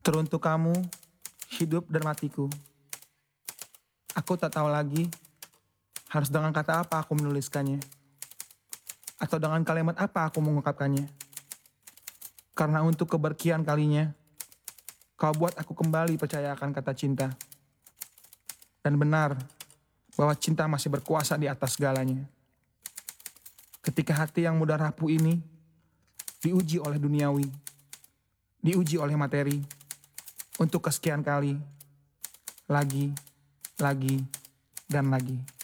Teruntuk kamu, hidup dan matiku. Aku tak tahu lagi harus dengan kata apa aku menuliskannya. Atau dengan kalimat apa aku mengungkapkannya. Karena untuk keberkian kalinya, kau buat aku kembali percaya akan kata cinta. Dan benar bahwa cinta masih berkuasa di atas segalanya. Ketika hati yang mudah rapuh ini diuji oleh duniawi, diuji oleh materi, untuk kesekian kali, lagi, dan lagi.